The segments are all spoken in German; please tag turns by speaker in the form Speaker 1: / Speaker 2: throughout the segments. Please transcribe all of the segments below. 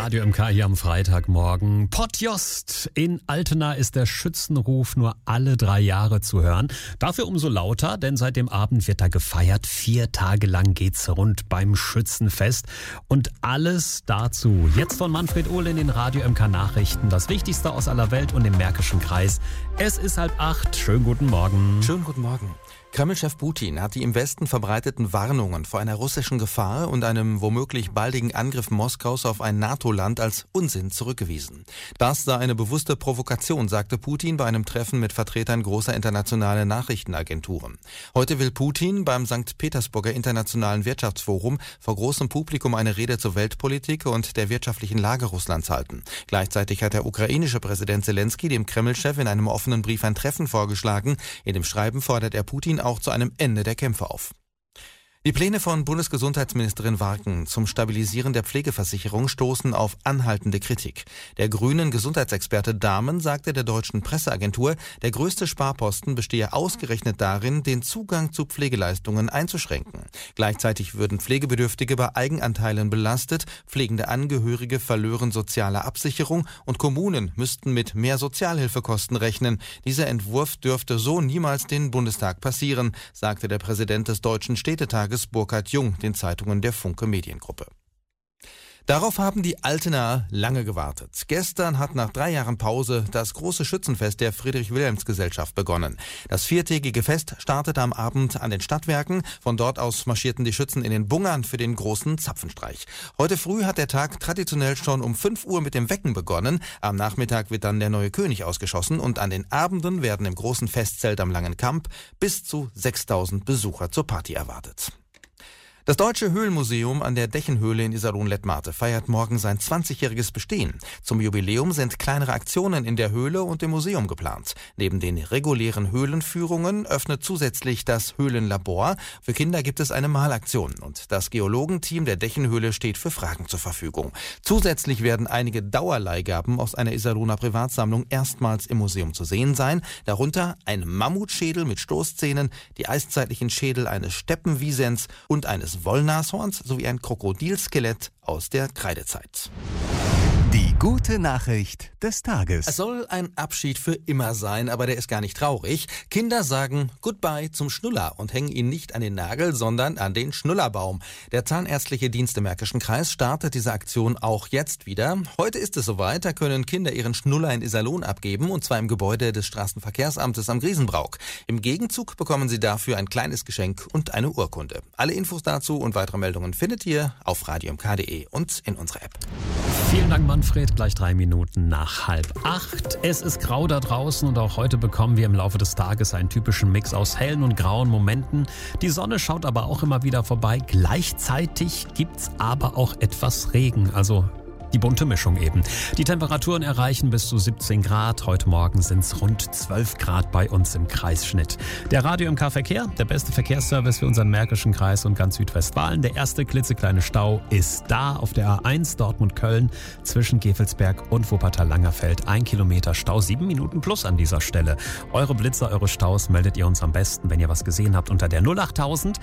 Speaker 1: Radio MK hier am Freitagmorgen. Potjost! In Altena ist der Schützenruf nur alle 3 Jahre zu hören. Dafür umso lauter, denn seit dem Abend wird da gefeiert. 4 Tage lang geht's rund beim Schützenfest. Und alles dazu. Jetzt von Manfred Uhl in den Radio MK Nachrichten. Das Wichtigste aus aller Welt und dem Märkischen Kreis. Es ist 7:30. Schönen guten Morgen.
Speaker 2: Schönen guten Morgen. Kreml-Chef Putin hat die im Westen verbreiteten Warnungen vor einer russischen Gefahr und einem womöglich baldigen Angriff Moskaus auf ein NATO-Land als Unsinn zurückgewiesen. Das sei eine bewusste Provokation, sagte Putin bei einem Treffen mit Vertretern großer internationaler Nachrichtenagenturen. Heute will Putin beim St. Petersburger Internationalen Wirtschaftsforum vor großem Publikum eine Rede zur Weltpolitik und der wirtschaftlichen Lage Russlands halten. Gleichzeitig hat der ukrainische Präsident Zelensky dem Kreml-Chef in einem offenen Brief ein Treffen vorgeschlagen. In dem Schreiben fordert er Putin auch zu einem Ende der Kämpfe auf. Die Pläne von Bundesgesundheitsministerin Warken zum Stabilisieren der Pflegeversicherung stoßen auf anhaltende Kritik. Der grünen Gesundheitsexperte Dahmen sagte der deutschen Presseagentur, der größte Sparposten bestehe ausgerechnet darin, den Zugang zu Pflegeleistungen einzuschränken. Gleichzeitig würden Pflegebedürftige bei Eigenanteilen belastet, pflegende Angehörige verlören soziale Absicherung und Kommunen müssten mit mehr Sozialhilfekosten rechnen. Dieser Entwurf dürfte so niemals den Bundestag passieren, sagte der Präsident des Deutschen Städtetages Burkhard Jung den Zeitungen der Funke Mediengruppe. Darauf haben die Altenaer lange gewartet. Gestern hat nach 3 Jahren Pause das große Schützenfest der Friedrich-Wilhelms-Gesellschaft begonnen. Das 4-tägige Fest startete am Abend an den Stadtwerken. Von dort aus marschierten die Schützen in den Bungern für den großen Zapfenstreich. Heute früh hat der Tag traditionell schon um 5 Uhr mit dem Wecken begonnen. Am Nachmittag wird dann der neue König ausgeschossen und an den Abenden werden im großen Festzelt am Langen Kamp bis zu 6.000 Besucher zur Party erwartet. Das Deutsche Höhlenmuseum an der Dechenhöhle in Iserlohn-Lettmate feiert morgen sein 20-jähriges Bestehen. Zum Jubiläum sind kleinere Aktionen in der Höhle und im Museum geplant. Neben den regulären Höhlenführungen öffnet zusätzlich das Höhlenlabor. Für Kinder gibt es eine Malaktion und das Geologenteam der Dechenhöhle steht für Fragen zur Verfügung. Zusätzlich werden einige Dauerleihgaben aus einer Iserlohner Privatsammlung erstmals im Museum zu sehen sein. Darunter ein Mammutschädel mit Stoßzähnen, die eiszeitlichen Schädel eines Steppenwiesens und eines Wollnashorns sowie ein Krokodilskelett aus der Kreidezeit.
Speaker 3: Die gute Nachricht des Tages.
Speaker 2: Es soll ein Abschied für immer sein, aber der ist gar nicht traurig. Kinder sagen Goodbye zum Schnuller und hängen ihn nicht an den Nagel, sondern an den Schnullerbaum. Der Zahnärztliche Dienst im Märkischen Kreis startet diese Aktion auch jetzt wieder. Heute ist es soweit, da können Kinder ihren Schnuller in Iserlohn abgeben, und zwar im Gebäude des Straßenverkehrsamtes am Griesenbrauch. Im Gegenzug bekommen sie dafür ein kleines Geschenk und eine Urkunde. Alle Infos dazu und weitere Meldungen findet ihr auf radiomk.de und in unserer App.
Speaker 1: Vielen Dank, Manfred. Gleich 3 Minuten nach 7:30. Es ist grau da draußen und auch heute bekommen wir im Laufe des Tages einen typischen Mix aus hellen und grauen Momenten. Die Sonne schaut aber auch immer wieder vorbei. Gleichzeitig gibt's aber auch etwas Regen, also die bunte Mischung eben. Die Temperaturen erreichen bis zu 17 Grad. Heute Morgen sind es rund 12 Grad bei uns im Kreisschnitt. Der Radio MK Verkehr, der beste Verkehrsservice für unseren Märkischen Kreis und ganz Südwestfalen. Der erste klitzekleine Stau ist da auf der A1 Dortmund-Köln zwischen Gevelsberg und Wuppertal-Langerfeld. 1 Kilometer Stau, 7 Minuten plus an dieser Stelle. Eure Blitzer, eure Staus meldet ihr uns am besten, wenn ihr was gesehen habt, unter der 08000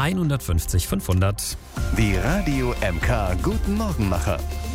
Speaker 1: 150 500.
Speaker 3: Die Radio MK Guten Morgenmacher.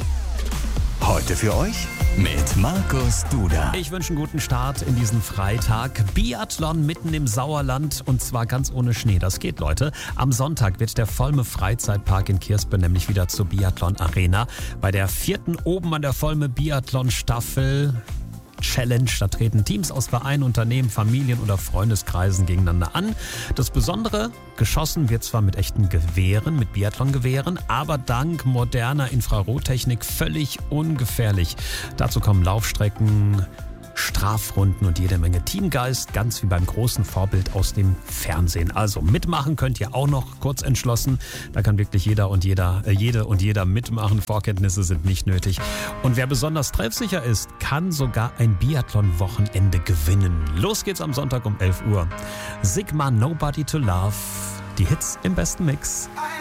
Speaker 3: Heute für euch mit Markus Duda.
Speaker 1: Ich wünsche einen guten Start in diesen Freitag. Biathlon mitten im Sauerland und zwar ganz ohne Schnee. Das geht, Leute. Am Sonntag wird der Volme Freizeitpark in Kirspe nämlich wieder zur Biathlon Arena. Bei der 4. oben an der Volme Biathlon Staffel Challenge. Da treten Teams aus Vereinen, Unternehmen, Familien oder Freundeskreisen gegeneinander an. Das Besondere, geschossen wird zwar mit echten Gewehren, mit Biathlon-Gewehren, aber dank moderner Infrarottechnik völlig ungefährlich. Dazu kommen Laufstrecken, Strafrunden und jede Menge Teamgeist, ganz wie beim großen Vorbild aus dem Fernsehen. Also mitmachen könnt ihr auch noch, kurz entschlossen. Da kann wirklich jede und jeder mitmachen. Vorkenntnisse sind nicht nötig. Und wer besonders treffsicher ist, kann sogar ein Biathlon-Wochenende gewinnen. Los geht's am Sonntag um 11 Uhr. Sigma Nobody to Love. Die Hits im besten Mix.